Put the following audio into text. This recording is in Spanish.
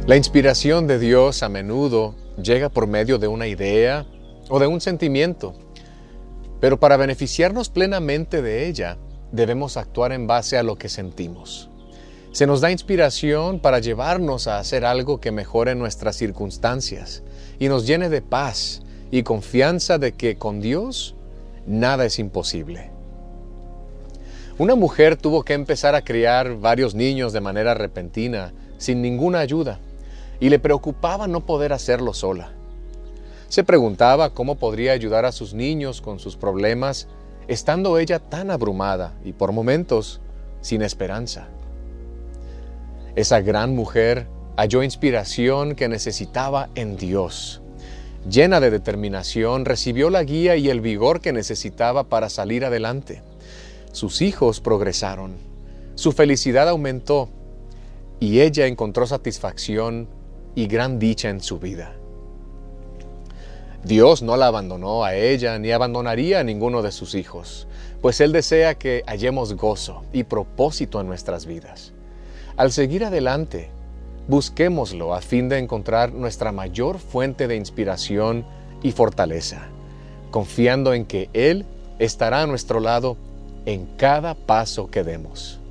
La inspiración de Dios a menudo llega por medio de una idea o de un sentimiento, pero para beneficiarnos plenamente de ella, debemos actuar en base a lo que sentimos. Se nos da inspiración para llevarnos a hacer algo que mejore nuestras circunstancias y nos llene de paz y confianza de que con Dios nada es imposible. Una mujer tuvo que empezar a criar varios niños de manera repentina, sin ninguna ayuda, y le preocupaba no poder hacerlo sola. Se preguntaba cómo podría ayudar a sus niños con sus problemas, estando ella tan abrumada y por momentos sin esperanza. Esa gran mujer halló inspiración que necesitaba en Dios. Llena de determinación, recibió la guía y el vigor que necesitaba para salir adelante. Sus hijos progresaron, su felicidad aumentó y ella encontró satisfacción y gran dicha en su vida. Dios no la abandonó a ella ni abandonaría a ninguno de sus hijos, pues Él desea que hallemos gozo y propósito en nuestras vidas. Al seguir adelante, busquémoslo a fin de encontrar nuestra mayor fuente de inspiración y fortaleza, confiando en que Él estará a nuestro lado en cada paso que demos.